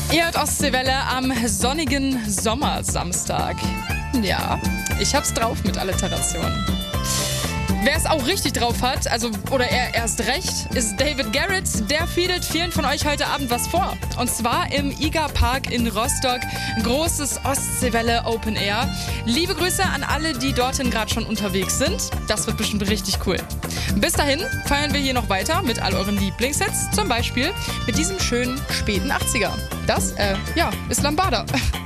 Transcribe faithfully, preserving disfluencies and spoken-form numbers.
Ihr hört Ostseewelle am sonnigen Sommersamstag. Ja, ich hab's drauf mit Alliterationen. Wer es auch richtig drauf hat, also oder er erst recht, ist David Garrett. Der fiedelt vielen von euch heute Abend was vor. Und zwar im I G A Park in Rostock. Ein großes Ostseewelle Open Air. Liebe Grüße an alle, die dorthin gerade schon unterwegs sind. Das wird bestimmt richtig cool. Bis dahin feiern wir hier noch weiter mit all euren Lieblingssets. Zum Beispiel mit diesem schönen späten achtziger. Das, äh, ja, ist Lambada.